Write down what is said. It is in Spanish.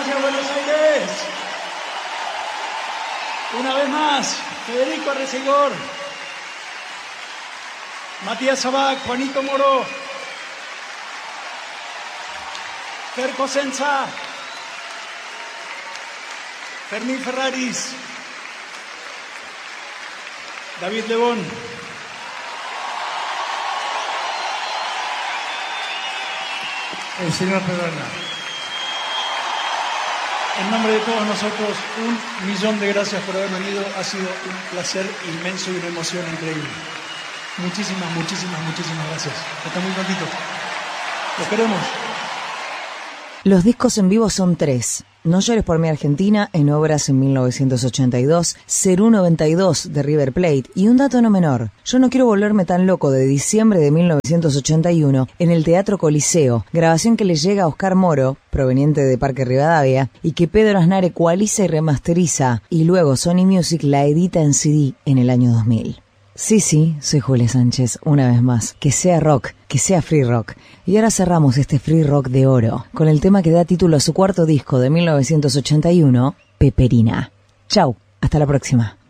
gracias, Buenos Aires. Una vez más, Federico Arrecegor, Matías Sabac, Juanito Moro, Fer Cosenza, Fermín Ferraris, David Lebón. El señor Pedrola. En nombre de todos nosotros, 1.000.000 de gracias por haber venido. Ha sido un placer inmenso y una emoción increíble. Muchísimas gracias. Hasta muy prontito. Los queremos. Los discos en vivo son 3. No llores por mi Argentina, en Obras en 1982, Cerú 92 de River Plate y un dato no menor, Yo no quiero volverme tan loco de diciembre de 1981 en el Teatro Coliseo, grabación que le llega a Oscar Moro, proveniente de Parque Rivadavia, y que Pedro Aznar ecualiza y remasteriza, y luego Sony Music la edita en CD en el año 2000. Sí, soy Julia Sánchez, una vez más. Que sea rock, que sea free rock. Y ahora cerramos este free rock de oro con el tema que da título a su cuarto disco de 1981, Peperina. Chau, hasta la próxima.